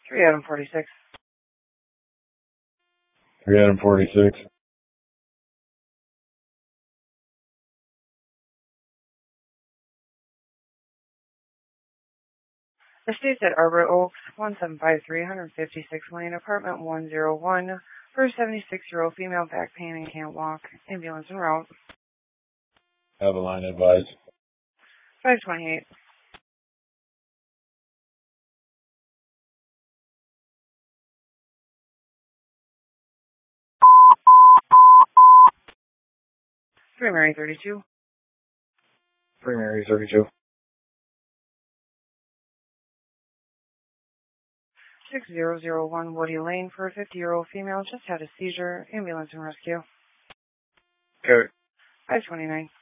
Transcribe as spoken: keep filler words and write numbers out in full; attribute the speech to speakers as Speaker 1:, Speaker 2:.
Speaker 1: three Adam forty-six.
Speaker 2: three Adam forty-six.
Speaker 1: Estates at Arbor Oaks, one seven five three, one fifty-six Lane, apartment one oh one, for a seventy-six-year-old female, back pain and can't walk. Ambulance en route.
Speaker 2: Have a line advised.
Speaker 1: five twenty-eight. three Mary thirty-two.
Speaker 2: three Mary thirty-two.
Speaker 1: six zero zero one Woody Lane, for a fifty-year-old female, just had a seizure. Ambulance and rescue.
Speaker 2: Okay.
Speaker 1: five twenty-nine.